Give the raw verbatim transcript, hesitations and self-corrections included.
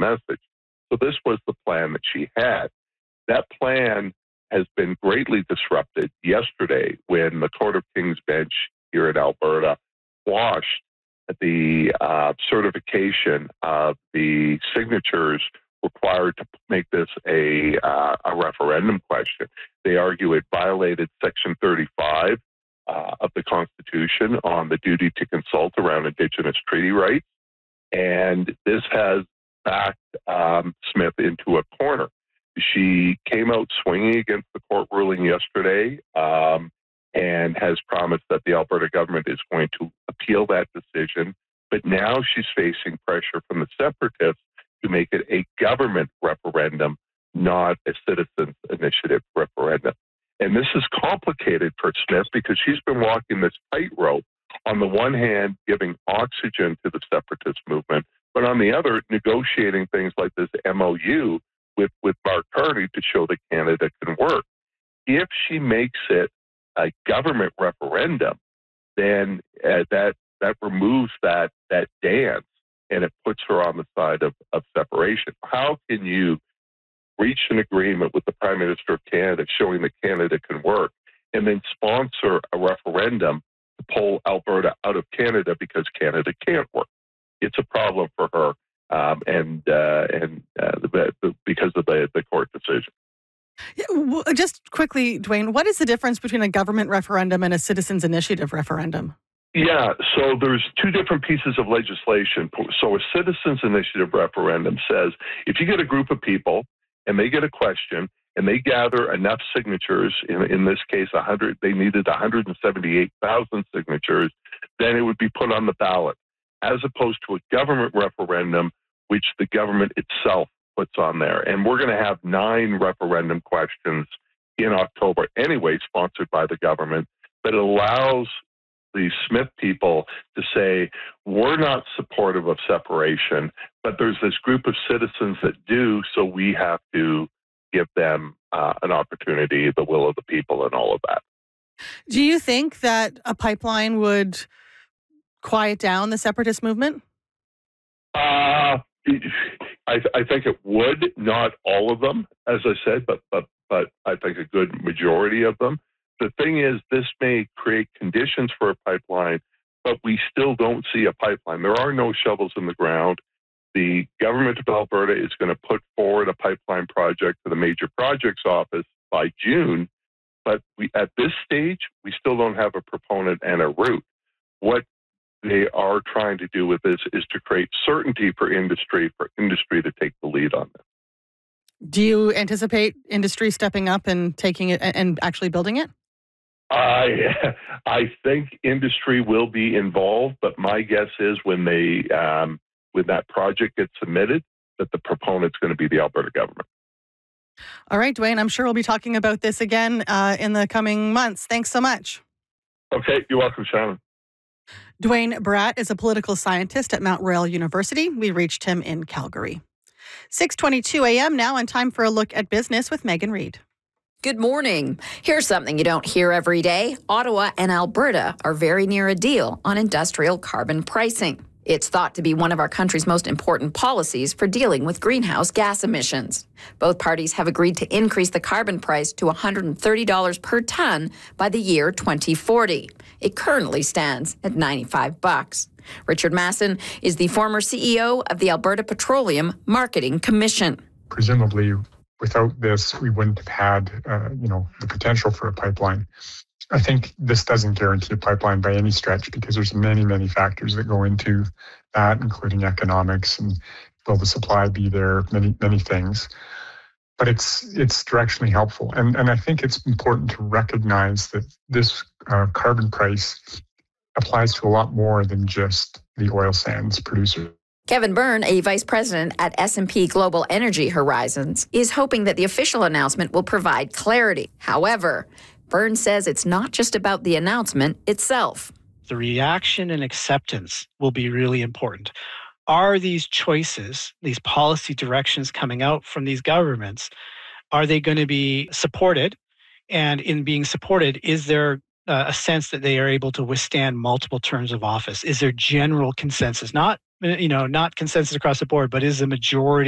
message. So this was the plan that she had. That plan has been greatly disrupted yesterday when the Court of King's Bench here in Alberta quashed the uh, certification of the signatures required to make this a, uh, a referendum question. They argue it violated Section thirty-five uh, of the Constitution on the duty to consult around Indigenous treaty rights. And this has backed um, Smith into a corner. She came out swinging against the court ruling yesterday um, and has promised that the Alberta government is going to appeal that decision. But now she's facing pressure from the separatists to make it a government referendum, not a citizens' initiative referendum. And this is complicated for Smith because she's been walking this tightrope, on the one hand, giving oxygen to the separatist movement, but on the other, negotiating things like this M O U with, with Mark Carney to show that Canada can work. If she makes it a government referendum, then uh, that that removes that that dance and it puts her on the side of, of separation. How can you reach an agreement with the Prime Minister of Canada showing that Canada can work and then sponsor a referendum to pull Alberta out of Canada because Canada can't work? It's a problem for her, um, and uh, and uh, the, the, because of the, the court decision. Yeah, well, just quickly, Dwayne, what is the difference between a government referendum and a citizens' initiative referendum? Yeah, so there's two different pieces of legislation. So a citizens' initiative referendum says if you get a group of people and they get a question and they gather enough signatures, in, in this case, one hundred, they needed one hundred seventy-eight thousand signatures, then it would be put on the ballot, as opposed to a government referendum, which the government itself puts on there. And we're going to have nine referendum questions in October anyway, sponsored by the government, but it allows the Smith people to say, we're not supportive of separation, but there's this group of citizens that do, so we have to give them uh, an opportunity, the will of the people, and all of that. Do you think that a pipeline would quiet down the separatist movement? Uh, I, I think it would, not all of them, as I said, but, but, but I think a good majority of them. The thing is, this may create conditions for a pipeline, but we still don't see a pipeline. There are no shovels in the ground. The government of Alberta is going to put forward a pipeline project to the Major Projects Office by June, but we, at this stage, we still don't have a proponent and a route. What they are trying to do with this is to create certainty for industry, for industry to take the lead on this. Do you anticipate industry stepping up and taking it and actually building it? I I think industry will be involved, but my guess is when they um, when that project gets submitted, that the proponent's going to be the Alberta government. All right, Dwayne, I'm sure we'll be talking about this again uh, in the coming months. Thanks so much. Okay, you're welcome, Shannon. Dwayne Baratte is a political scientist at Mount Royal University. We reached him in Calgary. six twenty-two a.m. now, and time for a look at business with Megan Reid. Good morning. Here's something you don't hear every day. Ottawa and Alberta are very near a deal on industrial carbon pricing. It's thought to be one of our country's most important policies for dealing with greenhouse gas emissions. Both parties have agreed to increase the carbon price to one hundred thirty dollars per ton by the year twenty forty. It currently stands at ninety-five bucks. Richard Masson is the former C E O of the Alberta Petroleum Marketing Commission. Presumably, without this, we wouldn't have had, uh, you know, the potential for a pipeline. I think this doesn't guarantee a pipeline by any stretch because there's many, many factors that go into that, including economics and will the supply be there, many, many things. But it's it's directionally helpful. And, and I think it's important to recognize that this uh, carbon price applies to a lot more than just the oil sands producer. Kevin Byrne, a vice president at S and P Global Energy Horizons, is hoping that the official announcement will provide clarity. However, Byrne says it's not just about the announcement itself. The reaction and acceptance will be really important. Are these choices, these policy directions coming out from these governments, are they going to be supported? And in being supported, is there uh, a sense that they are able to withstand multiple terms of office? Is there general consensus? Not, you know, not consensus across the board, but is the majority